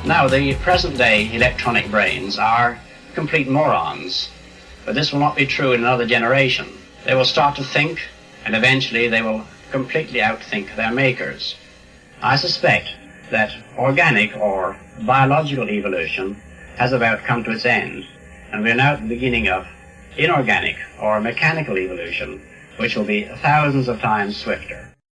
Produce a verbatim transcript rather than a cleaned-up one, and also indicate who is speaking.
Speaker 1: Now, the present-day electronic brains are complete morons, but this will not be true in another generation. They will start to think, and eventually they will completely outthink their makers. I suspect that organic or biological evolution has about come to its end, and we are now at the beginning of inorganic or mechanical evolution, which will be thousands of times swifter.